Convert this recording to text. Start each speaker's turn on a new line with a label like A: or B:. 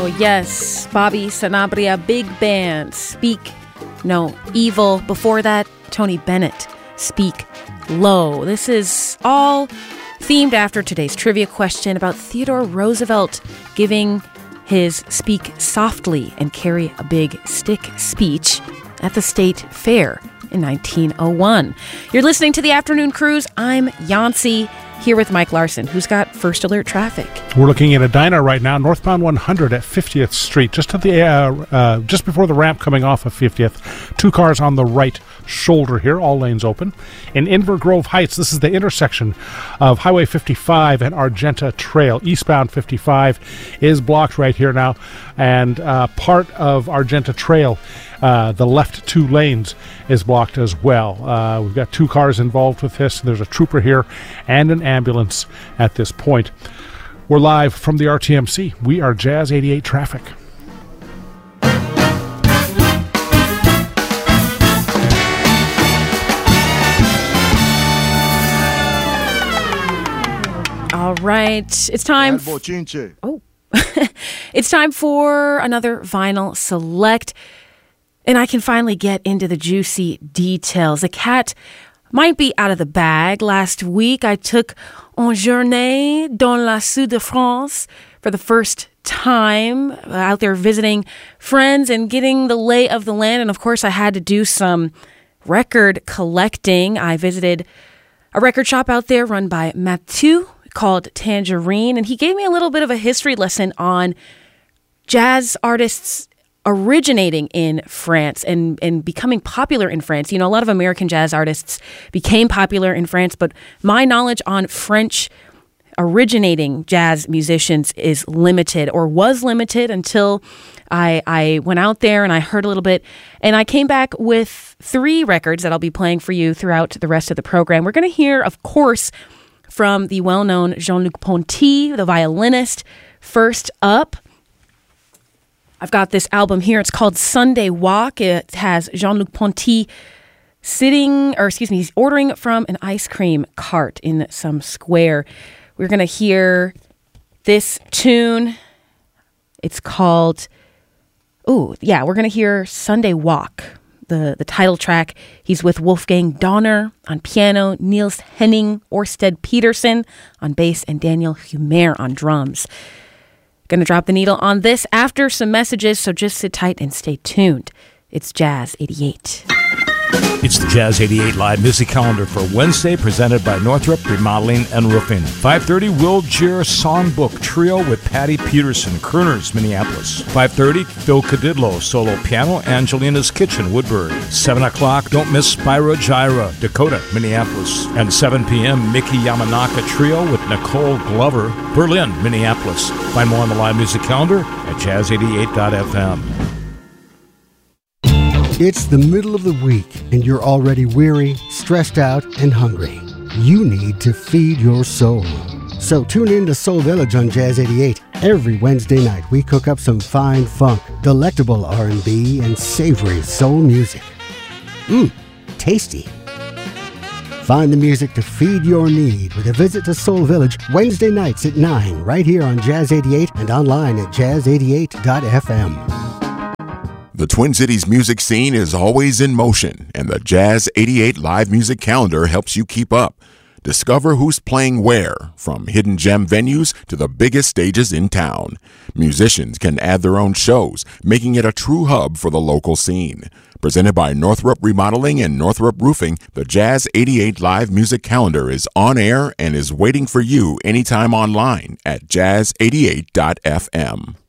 A: Oh, yes. Bobby Sanabria, big band. Speak No Evil. Before that, Tony Bennett, Speak Low. This is all themed after today's trivia question about Theodore Roosevelt giving his Speak Softly and Carry a Big Stick speech at the State Fair in 1901. You're listening to The Afternoon Cruise. I'm Yancy, here with Mike Larson, who's got First Alert traffic.
B: We're looking at a diner right now, northbound 100 at 50th Street, just at the just before the ramp coming off of 50th. Two cars on the right shoulder here, all lanes open. In Inver Grove Heights, this is the intersection of Highway 55 and Argenta Trail. Eastbound 55 is blocked right here now, and part of Argenta Trail, the left two lanes, is blocked as well. We've got two cars involved with this. There's a trooper here and an ambulance at this point. We're live from the RTMC. We are Jazz 88 Traffic.
A: All right, it's time. It's time for another Vinyl Select. And I can finally get into the juicy details. The cat might be out of the bag. Last week, I took en journée dans la Sud de France for the first time, out there visiting friends and getting the lay of the land. And of course, I had to do some record collecting. I visited a record shop out there run by Mathieu called Tangerine. And he gave me a little bit of a history lesson on jazz artists originating in France and becoming popular in France. You know, a lot of American jazz artists became popular in France, but my knowledge on French originating jazz musicians is limited, or was limited, until I went out there and I heard a little bit. And I came back with 3 records that I'll be playing for you throughout the rest of the program. We're going to hear, of course, from the well-known Jean-Luc Ponty, the violinist. First up, I've got this album here. It's called Sunday Walk. It has Jean-Luc Ponty he's ordering from an ice cream cart in some square. We're going to hear this tune. It's called, we're going to hear Sunday Walk, the title track. He's with Wolfgang Donner on piano, Niels Henning Orsted Peterson on bass, and Daniel Humer on drums. Going to drop the needle on this after some messages, so just sit tight and stay tuned. It's Jazz 88.
C: It's the Jazz 88 live music calendar for Wednesday, presented by Northrop Remodeling and Roofing. 5:30, Will Jir Songbook Trio with Patty Peterson, Crooners, Minneapolis. 5:30, Phil Cadidlo, solo piano, Angelina's Kitchen, Woodbury. 7 o'clock, don't miss Spyro Gyra, Dakota, Minneapolis. And 7 p.m., Mickey Yamanaka Trio with Nicole Glover, Berlin, Minneapolis. Find more on the live music calendar at jazz88.fm.
D: It's the middle of the week, and you're already weary, stressed out, and hungry. You need to feed your soul. So tune in to Soul Village on Jazz 88. Every Wednesday night, we cook up some fine funk, delectable R&B, and savory soul music. Tasty. Find the music to feed your need with a visit to Soul Village Wednesday nights at 9, right here on Jazz 88 and online at jazz88.fm.
E: The Twin Cities music scene is always in motion, and the Jazz 88 live music calendar helps you keep up. Discover who's playing where, from hidden gem venues to the biggest stages in town. Musicians can add their own shows, making it a true hub for the local scene. Presented by Northrop Remodeling and Northrop Roofing, the Jazz 88 live music calendar is on air and is waiting for you anytime online at jazz88.fm.